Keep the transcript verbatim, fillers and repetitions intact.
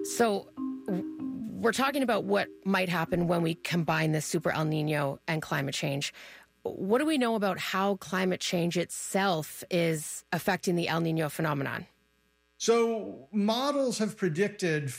So we're talking about what might happen when we combine this super El Nino and climate change. What do we know about how climate change itself is affecting the El Nino phenomenon? So models have predicted